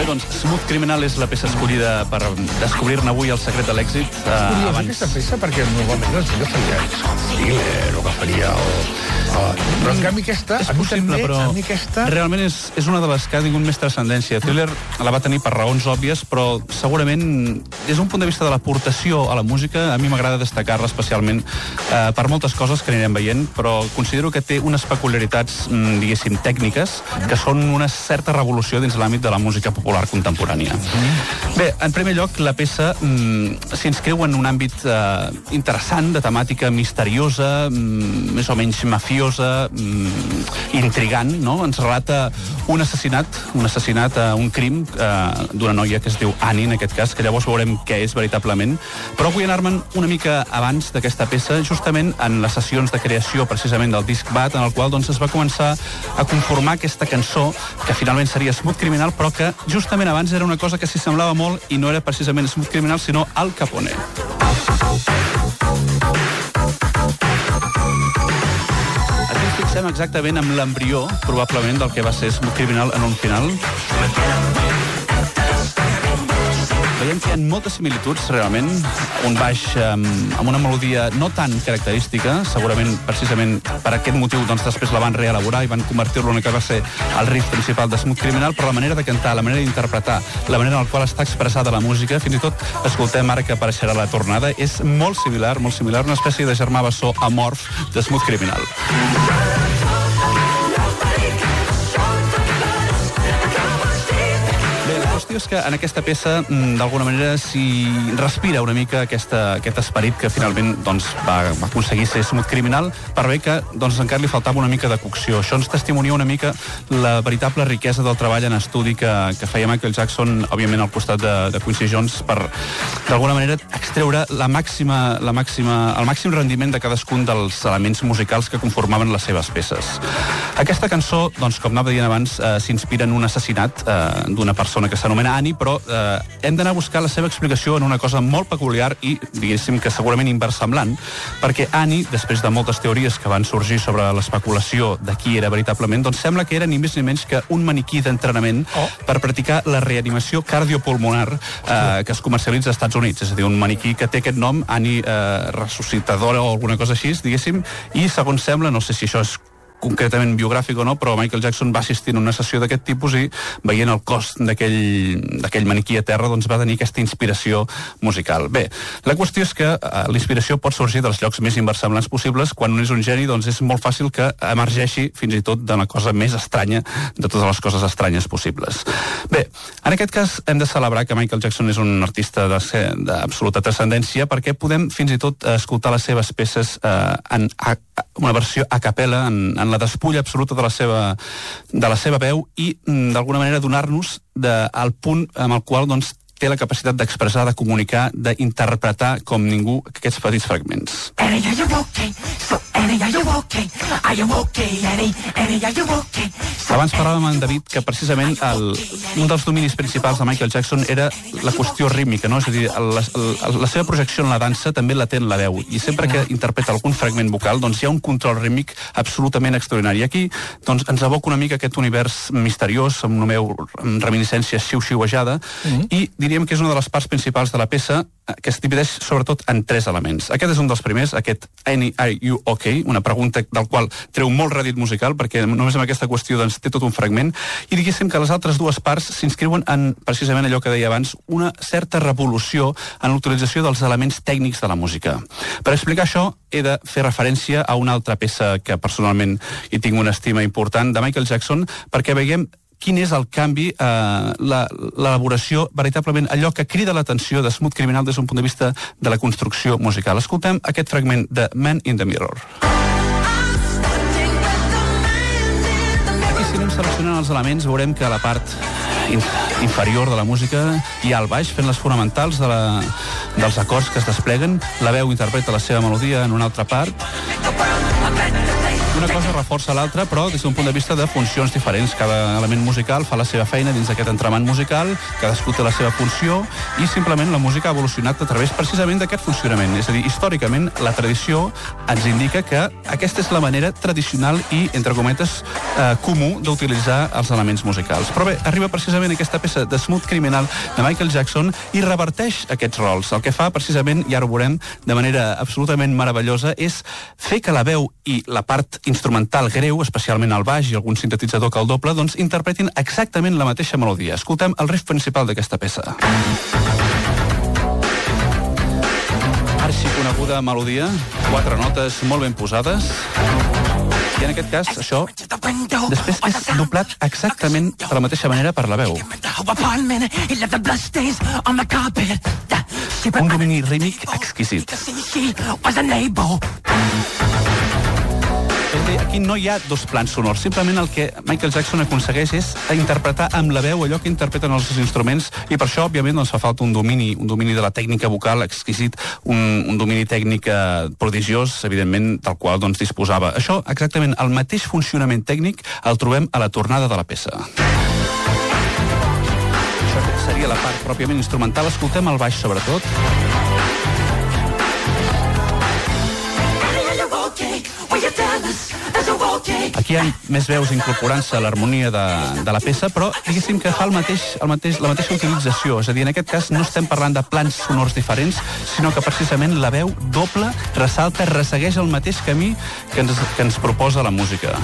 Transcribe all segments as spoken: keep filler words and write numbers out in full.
doncs Smooth Criminal és la peça escollida per descobrir-ne avui el secret de l'èxit. És curiosa abans... aquesta peça, perquè normalment la gent faria Thriller o que faria... O... O... Però en canvi aquesta, és a mi possible, també, però a mi aquesta... realment és, és una de les que ha tingut més transcendència. Thriller la va tenir per raons òbvies, però segurament, des d'un punt de vista de l'aportació a la música, a mi m'agrada destacar-la especialment eh, per moltes coses que anirem veient, però considero que té unes peculiaritats, diguéssim, tècniques, que són una certa revolució dins l'àmbit de la música popular contemporània. Bé, en primer lloc, la peça mm, s'inscriu en un àmbit eh, interessant, de temàtica misteriosa, mm, més o menys mafiosa, mm, intrigant, no? Ens relata un assassinat, un assassinat, eh, un crim eh, d'una noia que es diu Annie, en aquest cas, que llavors veurem què és veritablement. Però vull anar-me'n una mica abans d'aquesta peça, justament en les sessions de creació, precisament, del disc Bad, en el qual doncs, es va començar a conformar aquesta cançó, que finalment seria Smooth Criminal, però que justament abans era una cosa que s'hi semblava molt i no era precisament Smooth Criminal, sinó Al Capone. Aquí ens fixem exactament amb l'embrió, probablement, del que va ser Smooth Criminal en un final. Veiem que hi ha moltes similituds, realment. Un baix amb, amb una melodia no tan característica, segurament, precisament, per aquest motiu, doncs, després la van reelaborar i van convertir-lo en el que va ser el riff principal de Smooth Criminal, però la manera de cantar, la manera d'interpretar, la manera en la qual està expressada la música, fins i tot escoltem ara que apareixerà la tornada, és molt similar, molt similar, una espècie de germà bessó amorf de Smooth Criminal. És que en aquesta peça, d'alguna manera, s'hi respira una mica aquesta, aquest esperit que finalment doncs, va, va aconseguir ser Smooth Criminal, per bé que doncs, encara li faltava una mica de cocció. Això ens testimonia una mica la veritable riquesa del treball en estudi que, que feia Michael Jackson, òbviament al costat de, de Quincy Jones, per d'alguna manera extreure la màxima, la màxima, el màxim rendiment de cadascun dels elements musicals que conformaven les seves peces. Aquesta cançó, doncs, com anava dient abans, eh, s'inspira en un assassinat eh, d'una persona que s'anomena Annie, però eh, hem d'anar a buscar la seva explicació en una cosa molt peculiar i, diguéssim, que segurament inversemblant, perquè Annie, després de moltes teories que van sorgir sobre l'especulació de qui era veritablement, doncs sembla que era ni més ni menys que un maniquí d'entrenament oh. per practicar la reanimació cardiopulmonar eh, que es comercialitza als Estats Units, és a dir, un maniquí que té aquest nom, Annie eh, ressuscitadora o alguna cosa així, diguéssim, i segons sembla, no sé si això és concretament biogràfic o no, però Michael Jackson va assistir a una sessió d'aquest tipus i veient el cos d'aquell maniquí a terra doncs va tenir aquesta inspiració musical. Bé, la qüestió és que eh, la inspiració pot sorgir dels llocs més inversemblants possibles. Quan un és un geni, doncs és molt fàcil que emergeixi fins i tot de la cosa més estranya de totes les coses estranyes possibles. Bé, en aquest cas hem de celebrar que Michael Jackson és un artista d'absoluta transcendència perquè podem fins i tot escoltar les seves peces eh, en a, una versió a capella, en, en la despulla absoluta de la seva, de la seva veu i, d'alguna manera, donar-nos al punt amb el qual doncs, té la capacitat d'expressar, de comunicar, d'interpretar com ningú aquests petits fragments. Annie, are you okay? So, Annie, are you okay? Are you okay, Annie? Annie, are you okay? So, abans parlàvem amb en David que precisament el, un dels dominis principals de Michael Jackson era la qüestió rítmica, no? És a dir, la, la, la seva projecció en la dansa també la té en la veu, i sempre que interpreta algun fragment vocal doncs hi ha un control rítmic absolutament extraordinari. I aquí doncs, ens evoca una mica aquest univers misteriós, amb una meu reminiscència xiu-xiuejada, mm-hmm. i diríem que és una de les parts principals de la peça que es divideix sobretot en tres elements. Aquest és un dels primers, aquest Annie, are you okay? Una pregunta del qual treu molt rèdit musical, perquè només amb aquesta qüestió doncs, té tot un fragment, i diguéssim que les altres dues parts s'inscriuen en precisament allò que deia abans, una certa revolució en l'utilització dels elements tècnics de la música. Per explicar això, he de fer referència a una altra peça que personalment hi tinc una estima important, de Michael Jackson, perquè veiem quin és el canvi, eh, l'elaboració, veritablement allò que crida l'atenció de Smooth Criminal des d'un punt de vista de la construcció musical. Escoltem aquest fragment de Man in the Mirror. Aquí, si anem seleccionant els elements, veurem que a la part inferior de la música hi ha el baix fent les fonamentals de la, dels acords que es despleguen, la veu interpreta la seva melodia en una altra part. Una cosa reforça l'altra, però des d'un punt de vista de funcions diferents. Cada element musical fa la seva feina dins d'aquest entramant musical, cadascú té la seva funció, i simplement la música ha evolucionat a través precisament d'aquest funcionament. És a dir, històricament, la tradició ens indica que aquesta és la manera tradicional i, entre cometes, eh, comú d'utilitzar els elements musicals. Però bé, arriba precisament aquesta peça de Smooth Criminal de Michael Jackson i reverteix aquests rols. El que fa precisament, i ara ho veurem de manera absolutament meravellosa, és fer que la veu i la part instrumental greu, especialment el baix i algun sintetitzador que el doble, doncs interpretin exactament la mateixa melodia. Escoltem el riff principal d'aquesta peça. Arxiconeguda melodia, quatre notes molt ben posades, i en aquest cas, això, després és doblat exactament de la mateixa manera per la veu. Un domini rítmic exquisit. Aquí no hi ha dos plans sonors, simplement el que Michael Jackson aconsegueix és interpretar amb la veu allò que interpreten els instruments, i per això, òbviament, doncs, fa falta un domini, un domini de la tècnica vocal exquisit, un, un domini tècnic eh, prodigiós, evidentment, del qual doncs, disposava. Això, exactament, el mateix funcionament tècnic el trobem a la tornada de la peça. Això seria la part pròpiament instrumental. Escoltem el baix, sobretot. Aquí hi ha més veus incorporant-se a l'harmonia de, de la peça, però diguéssim que fa el mateix, el mateix, la mateixa utilització. És a dir, en aquest cas no estem parlant de plans sonors diferents, sinó que precisament la veu doble, ressalta, ressegueix el mateix camí que ens, que ens proposa la música.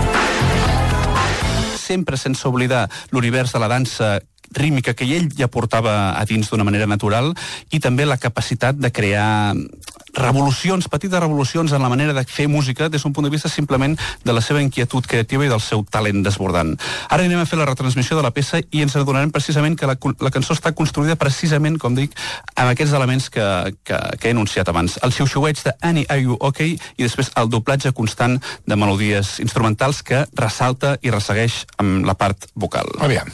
Sempre sense oblidar l'univers de la dansa rítmica que ell ja portava a dins d'una manera natural, i també la capacitat de crear revolucions, petites revolucions en la manera de fer música des d'un punt de vista simplement de la seva inquietud creativa i del seu talent desbordant. Ara anem a fer la retransmissió de la peça i ens adonarem precisament que la, la cançó està construïda precisament, com dic, amb aquests elements que, que, que he anunciat abans. El xiu-xiueig de Annie, Are You OK? I després el doblatge constant de melodies instrumentals que ressalta i ressegueix amb la part vocal. Aviam.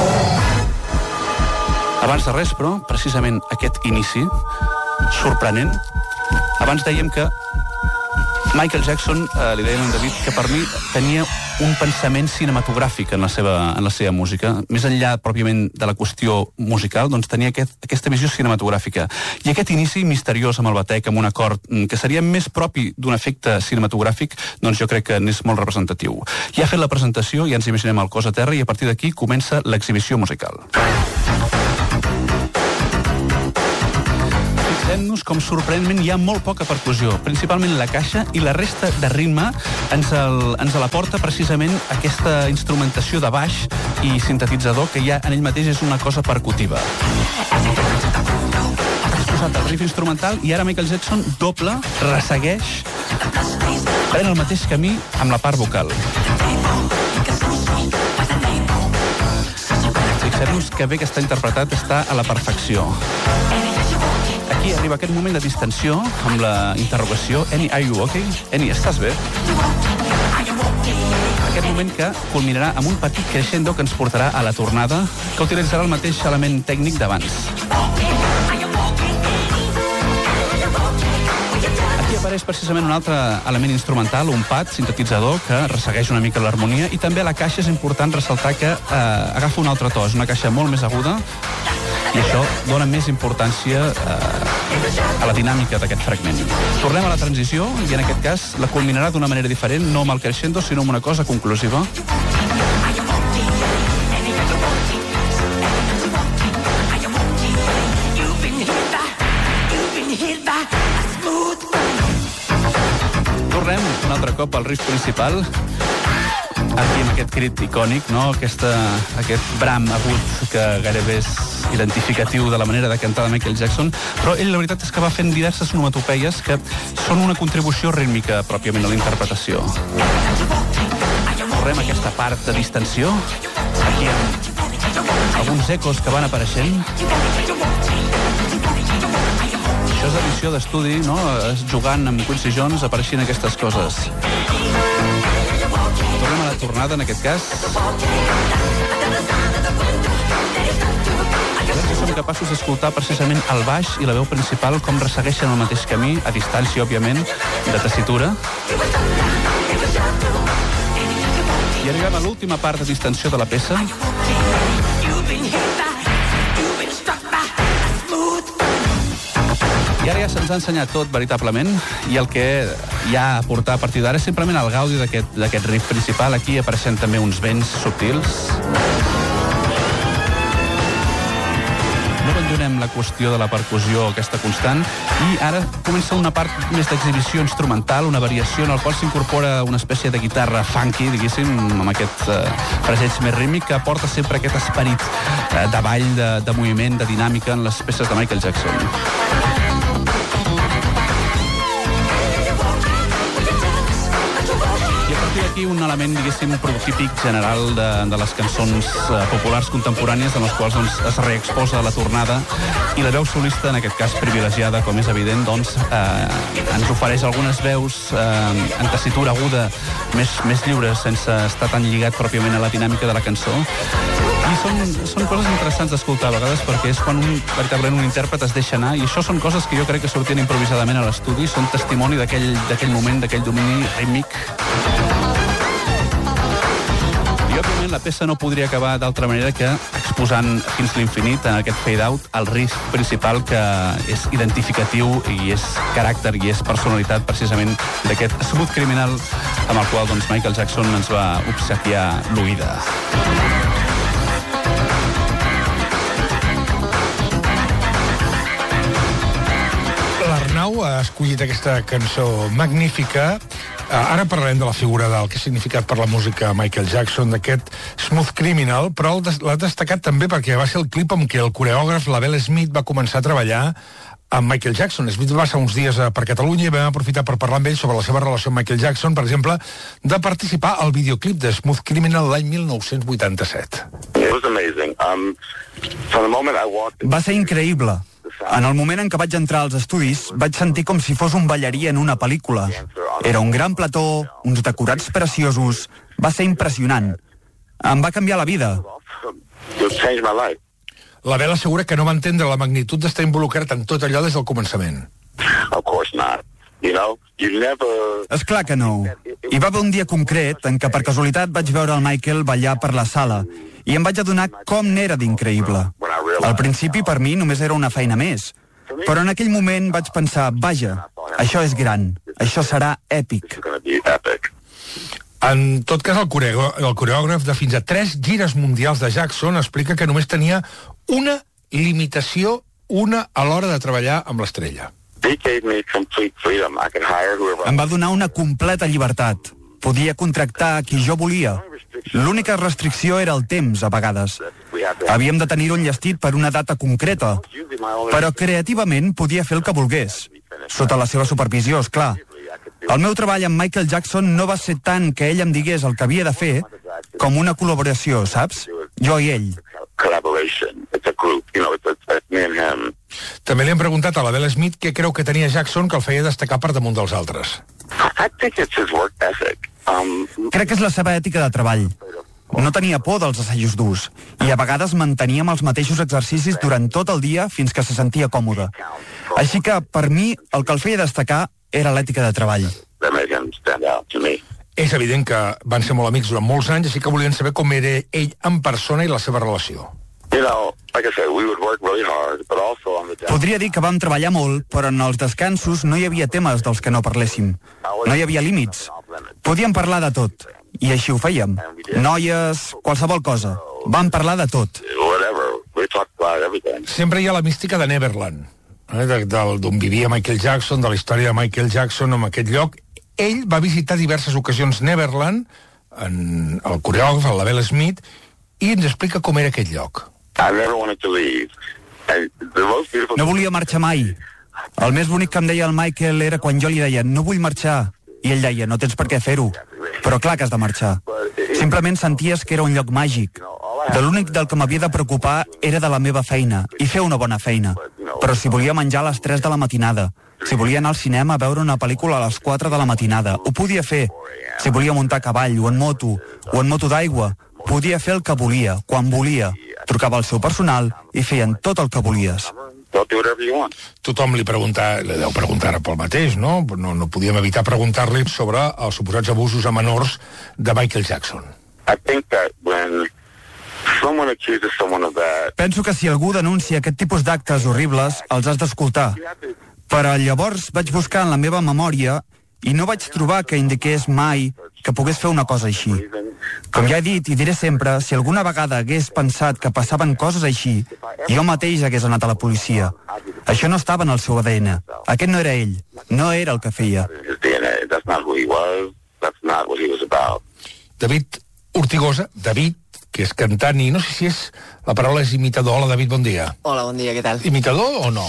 Abans de res, però, precisament aquest inici sorprenent. Abans dèiem que Michael Jackson, eh, li dèiem a en David, que per mi tenia un pensament cinematogràfic en la seva, en la seva música. Més enllà, pròpiament, de la qüestió musical, doncs tenia aquest, aquesta visió cinematogràfica. I aquest inici misteriós amb el batec, amb un acord que seria més propi d'un efecte cinematogràfic, doncs jo crec que n'és molt representatiu. Ja ha fet la presentació, ja ens imaginem el cos a terra, i a partir d'aquí comença l'exhibició musical. Fixem-nos com sorprenentment hi ha molt poca percussió, principalment la caixa, i la resta de ritme ens, el, ens l'aporta precisament aquesta instrumentació de baix i sintetitzador que ja en ell mateix és una cosa percutiva. Has posat el riff instrumental i ara Michael Jackson doble, ressegueix, pren el mateix camí amb la part vocal. Fixem-nos que bé que està interpretat, està a la perfecció. Aquí arriba aquest moment de distensió amb la interrogació Annie, are you okay? Annie, estàs bé? Aquest moment que culminarà amb un petit crescendo que ens portarà a la tornada, que utilitzarà el mateix element tècnic d'abans. Aquí apareix precisament un altre element instrumental, un pad sintetitzador que ressegueix una mica l'harmonia, i també la caixa és important ressaltar que eh, agafa un altre to, és una caixa molt més aguda, i això dona més importància eh, a la dinàmica d'aquest fragment. Tornem a la transició, i en aquest cas la culminarà d'una manera diferent, no amb el crescendo, sinó amb una cosa conclusiva. Tornem un altre cop al riff principal, aquí amb aquest crit icònic, no? Aquesta, aquest bram agut que gairebé és identificatiu de la manera de cantar de Michael Jackson, però ell la veritat és que va fent diverses onomatopeies que són una contribució rítmica pròpiament a la interpretació. Tornem aquesta part de distensió, aquí amb alguns ecos que van apareixent. Això és edició d'estudi, no? Jugant amb Quincy Jones apareixen aquestes coses. Tornem a la tornada, en aquest cas. Som capaços d'escoltar precisament el baix i la veu principal com ressegueixen el mateix camí, a distància, òbviament, de tessitura. I arribem a l'última part de distensió de la peça. I ara ja se'ns ha ensenyat tot, veritablement, i el que hi ha a portar a partir d'ara és simplement el gaudi d'aquest riff principal. Aquí apareixen també uns vents subtils. No abandonem la qüestió de la percussió, aquesta constant, i ara comença una part més d'exhibició instrumental, una variació en la qual s'incorpora una espècie de guitarra funky, diguéssim, amb aquest uh, fraseig més rítmic que aporta sempre aquest esperit uh, de ball, de, de moviment, de dinàmica en les peces de Michael Jackson. Aquí un element, diguéssim, prototípic general de, de les cançons eh, populars contemporànies en les quals doncs, es reexposa la tornada, i la veu solista, en aquest cas privilegiada, com és evident, doncs, eh, ens ofereix algunes veus eh, en tessitura aguda, més, més lliures, sense estar tan lligat pròpiament a la dinàmica de la cançó. I són, són coses interessants d'escoltar a vegades, perquè és quan un, veritablement un intèrpret es deixa anar, i això són coses que jo crec que sortien improvisadament a l'estudi, són testimoni d'aquell d'aquell moment, d'aquell domini rítmic. I, òbviament, la peça no podria acabar d'altra manera que exposant fins l'infinit, en aquest fade-out, el riff principal que és identificatiu i és caràcter i és personalitat, precisament, d'aquest smooth criminal amb el qual doncs, Michael Jackson ens va obsequiar l'oïda. L'Arnau ha escollit aquesta cançó magnífica. Ara parlarem de la figura del que ha significat per la música Michael Jackson, d'aquest Smooth Criminal, però l'ha destacat també perquè va ser el clip amb què el coreògraf Lavelle Smith va començar a treballar amb Michael Jackson. Smith va passar uns dies per Catalunya i vam aprofitar per parlar amb ell sobre la seva relació amb Michael Jackson, per exemple, de participar al videoclip de Smooth Criminal l'any mil nou-cents vuitanta-set. Um, va ser increïble. En el moment en què vaig entrar als estudis, vaig sentir com si fos un ballarí en una pel·lícula. Era un gran plató, uns decorats preciosos. Va ser impressionant. Em va canviar la vida. La Bel assegura que no va entendre la magnitud d'estar involucrat en tot allò des del començament. És clar que no. Hi va haver un dia concret en què per casualitat vaig veure el Michael ballar per la sala i em vaig adonar com n'era d'increïble. Al principi per mi només era una feina més, però en aquell moment vaig pensar, vaja, això és gran, això serà èpic. En tot cas, el, coreò, el coreògraf de fins a tres gires mundials de Jackson explica que només tenia una limitació, una a l'hora de treballar amb l'estrella. Em va donar una completa llibertat. Podia contractar a qui jo volia. L'única restricció era el temps, a vegades. Havíem de tenir un llestit per una data concreta, però creativament podia fer el que volgués, sota la seva supervisió, és clar. El meu treball amb Michael Jackson no va ser tant que ell em digués el que havia de fer, com una col·laboració, saps? Jo i ell. També li hem preguntat a la Lavelle Smith què creu que tenia Jackson que el feia destacar per damunt dels altres. Crec que és la seva ètica de treball. No tenia por dels assajos durs i a vegades manteníem els mateixos exercicis durant tot el dia fins que se sentia còmode. Així que, per mi, el que el feia destacar era l'ètica de treball. És evident que van ser molt amics durant molts anys, així que volien saber com era ell en persona i la seva relació. Podria dir que vam treballar molt, però en els descansos no hi havia temes dels que no parléssim. No hi havia límits. Podíem parlar de tot, i així ho fèiem. Noies, qualsevol cosa. Vam parlar de tot. Sempre hi ha la mística de Neverland, eh, d'on vivia Michael Jackson, de la història de Michael Jackson en aquest lloc. Ell va visitar diverses ocasions Neverland, en el coreògraf, el Lavelle Smith, i ens explica com era aquest lloc. No volia marxar mai. El més bonic que em deia el Michael era quan jo li deia no vull marxar, i ell deia no tens per què fer-ho, però clar que has de marxar. Simplement senties que era un lloc màgic. De l'únic del que m'havia de preocupar era de la meva feina, i fer una bona feina. Però si volia menjar a les tres de la matinada, si volia anar al cinema a veure una pel·lícula a les quatre de la matinada, ho podia fer. Si volia muntar a cavall o en moto, o en moto d'aigua, podia fer el que volia, quan volia. Trucava al seu personal i feien tot el que volies. Tothom li pregunta, li deu preguntar pel mateix, no? No, no podíem evitar preguntar-li sobre els suposats abusos a menors de Michael Jackson. I think that when someone accuses someone of that... Penso que si algú denuncia aquest tipus d'actes horribles, els has d'escoltar. Però llavors vaig buscar en la meva memòria i no vaig trobar que indiqués mai que pogués fer una cosa així. Com ja he dit i diré sempre, si alguna vegada hagués pensat que passaven coses així, jo mateix hagués anat a la policia. Això no estava en el seu A D N. Aquest no era ell. No era el que feia. David Ortigosa, David, que és cantant i no sé si és... La paraula és imitador. Hola, David, bon dia. Hola, bon dia, què tal? Imitador o no?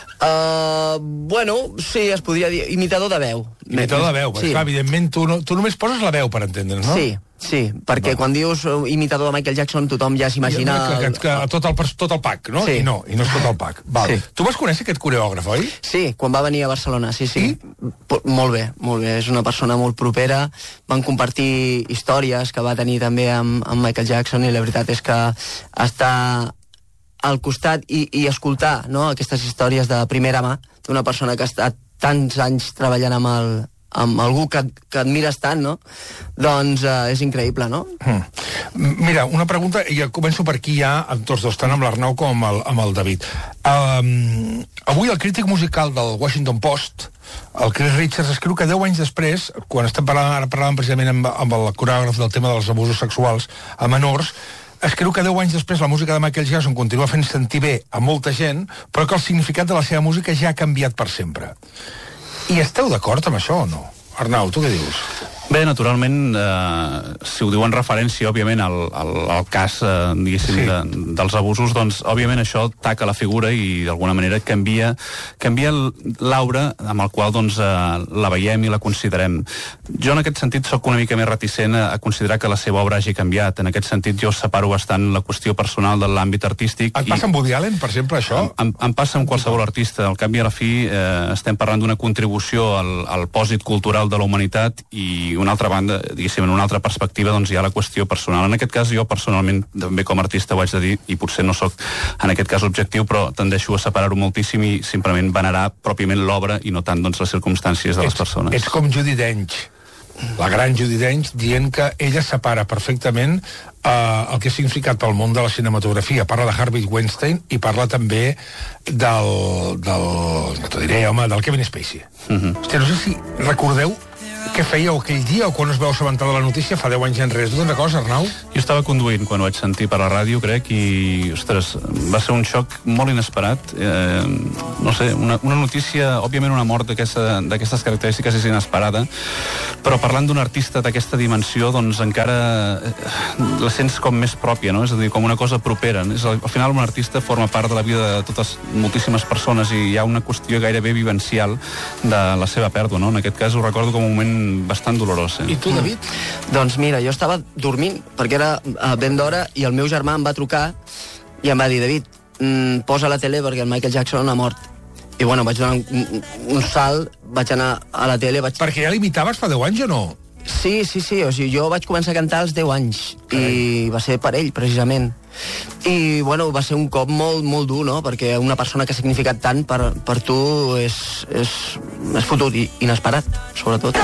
Uh, bueno, sí, es podria dir imitador de veu. Imitador de veu, perquè sí. clar, evidentment tu, no, tu només poses la veu per entendre's, no? Sí, sí, perquè no. quan dius imitador de Michael Jackson tothom ja s'imagina... Que, que, que, tot, el, tot el pack, no? Sí. I no, i no és tot el pack. Val. Sí. Tu vas conèixer aquest coreògraf, oi? Sí, quan va venir a Barcelona, sí, sí. I? Molt bé, molt bé. És una persona molt propera. Van compartir històries que va tenir també amb, amb Michael Jackson i la veritat és que està al costat i, i escoltar, no?, aquestes històries de primera mà d'una persona que ha estat tants anys treballant amb, el, amb algú que, que admires tant, no? Doncs eh, és increïble, no? Mm. Mira, una pregunta, i ja començo per aquí ja, amb tots dos, tant amb l'Arnau com amb el, amb el David. Um, avui el crític musical del Washington Post, el Chris Richards, escriu que deu anys després, quan estem parlant, ara parlàvem precisament amb, amb el coreògraf del tema dels abusos sexuals a menors, escriu que deu anys després la música de Michael Jackson continua fent sentir bé a molta gent, però que el significat de la seva música ja ha canviat per sempre. I esteu d'acord amb això o no? Arnau, tu què dius? Bé, naturalment, eh, si ho diuen referència, òbviament, al, al, al cas, eh, diguéssim, sí. de, dels abusos, doncs, òbviament, això taca la figura i, d'alguna manera, canvia, canvia l'aura amb el qual, doncs, eh, la veiem i la considerem. Jo, en aquest sentit, sóc una mica més reticent a, a considerar que la seva obra hagi canviat. En aquest sentit, jo separo bastant la qüestió personal de l'àmbit artístic. Et passa amb Woody Allen, per exemple, això? Em, em passa amb qualsevol artista. Al cap i a la fi, eh, estem parlant d'una contribució al, al pòsit cultural de la humanitat i una altra banda, diguéssim, en una altra perspectiva, doncs hi ha la qüestió personal. En aquest cas, jo personalment, també com a artista ho haig de dir, i potser no sóc en aquest cas objectiu, però tendeixo a separar-ho moltíssim i simplement venerar pròpiament l'obra i no tant, doncs, les circumstàncies de les persones. Ets com Judi Dench, la gran Judi Dench, dient que ella separa perfectament eh, el que ha significat pel món de la cinematografia. Parla de Harvey Weinstein i parla també del, del no t'ho diré, home, del Kevin Spacey. Uh-huh. Hòstia, no sé si recordeu què fèieu aquell dia o quan us vau assabentar de la notícia fa deu anys enrere. Tu una cosa, Arnau? Jo estava conduint quan ho vaig sentir per la ràdio, crec, i, ostres, va ser un xoc molt inesperat. Eh, no sé, una, una notícia, òbviament una mort d'aquestes característiques és inesperada, però parlant d'un artista d'aquesta dimensió, doncs encara eh, la sents com més pròpia, no? És a dir, com una cosa propera. És, al final un artista forma part de la vida de totes moltíssimes persones i hi ha una qüestió gairebé vivencial de la seva pèrdua, no? En aquest cas ho recordo com un moment bastant dolorós. Eh? I tu, David? Mm. Doncs mira, jo estava dormint, perquè era uh, ben d'hora, i el meu germà em va trucar i em va dir, David, mm, posa la tele perquè el Michael Jackson ha mort. I bueno, vaig donar un, un salt, vaig anar a la tele... Vaig... Perquè ja l'imitaves fa deu anys o no? Sí, sí, sí, o sigui, jo vaig començar a cantar als deu anys. Carai. I va ser per ell, precisament. I, bueno, va ser un cop molt, molt dur, no?, perquè una persona que ha significat tant per, per tu és, és, és fotut i inesperat, sobretot.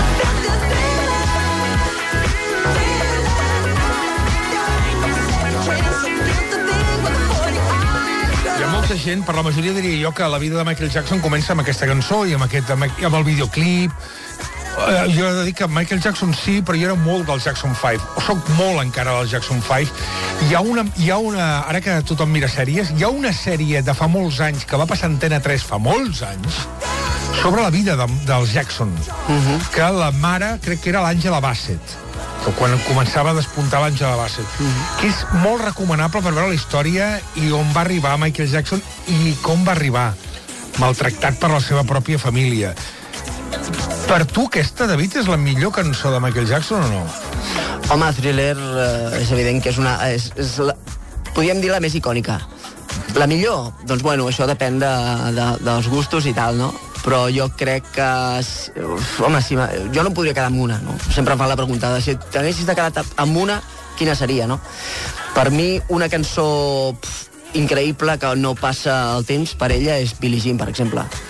Hi ha molta gent, per la majoria diria jo, que la vida de Michael Jackson comença amb aquesta cançó i amb, aquest, amb el videoclip. Uh, jo he de dir que Michael Jackson sí, però jo era molt del Jackson five. O soc molt encara del Jackson five. Hi ha una, hi ha una, ara que tothom mira sèries, hi ha una sèrie de fa molts anys que va passar a Antena tres fa molts anys sobre la vida de, dels Jackson. Uh-huh. Que la mare crec que era l'Àngela Bassett, que quan començava a despuntar l'Àngela Bassett. Uh-huh. Que és molt recomanable per veure la història i on va arribar Michael Jackson i com va arribar, maltractat per la seva pròpia família. Per tu aquesta, David, és la millor cançó de Michael Jackson o no? Home, Thriller eh, és evident que és una... És, és la, podríem dir la més icònica. La millor? Doncs bueno, això depèn de, de, dels gustos i tal, no? Però jo crec que... Uf, home, si, jo no em podria quedar amb una, no? Sempre em fan la pregunta de si t'haguessis de quedar amb una, quina seria, no? Per mi, una cançó pf, increïble que no passa el temps per ella és Billie Jean, per exemple.